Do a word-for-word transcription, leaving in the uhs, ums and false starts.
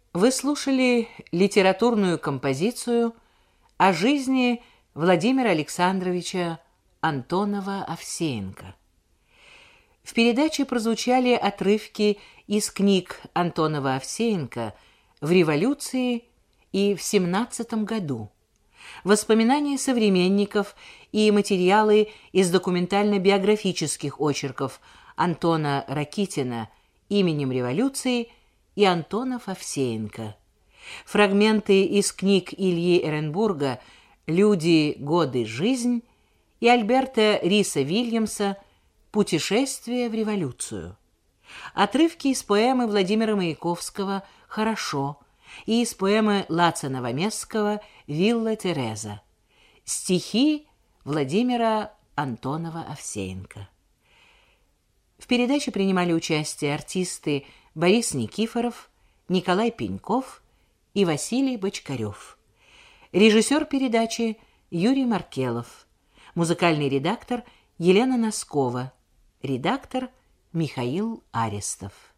Вы слушали литературную композицию о жизни Владимира Александровича Антонова-Овсеенко. В передаче прозвучали отрывки из книг Антонова-Овсеенко в революции и в семнадцатом году, воспоминания современников и материалы из документально-биографических очерков Антона Ракитина «Именем революции» и Антонов-Овсеенко, фрагменты из книг Ильи Эренбурга «Люди, годы, жизнь» и Альберта Риса-Вильямса «Путешествие в революцию», отрывки из поэмы Владимира Маяковского «Хорошо» и из поэмы Лаца Новомесского «Вилла Тереза», стихи Владимира Антонова-Овсеенко. В передаче принимали участие артисты Борис Никифоров, Николай Пеньков и Василий Бочкарев. Режиссер передачи Юрий Маркелов. Музыкальный редактор Елена Носкова. Редактор Михаил Арестов.